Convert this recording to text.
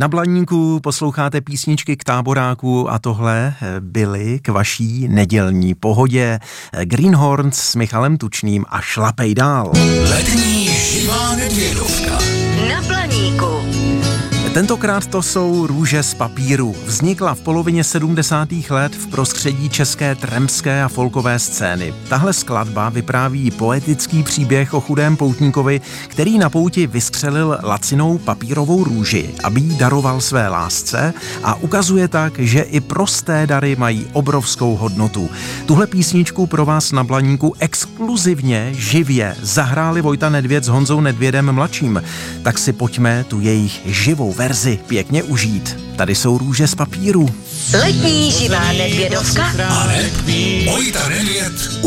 Na Blaníku posloucháte písničky k táboráku a tohle byly k vaší nedělní pohodě. Greenhorns s Michalem Tučným a Šlapej dál. Letní živá nedvědovka. Na Blaníku. Tentokrát to jsou Růže z papíru. Vznikla v polovině 70. let v prostředí české trampské a folkové scény. Tahle skladba vypráví poetický příběh o chudém poutníkovi, který na pouti vystřelil lacinou papírovou růži, aby jí daroval své lásce, a ukazuje tak, že i prosté dary mají obrovskou hodnotu. Tuhle písničku pro vás na Blaníku exkluzivně živě zahráli Vojta Nedvěd s Honzou Nedvědem mladším. Tak si pojďme tu jejich živou verzi pěkně užít. Tady jsou Růže z papíru. Letní živá nedvědovka. A Vojta Nedvěd